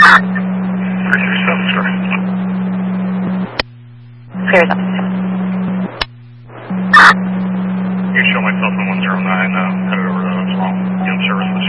367, sir. Clear up. You show myself on 109, headed over to 12. In service.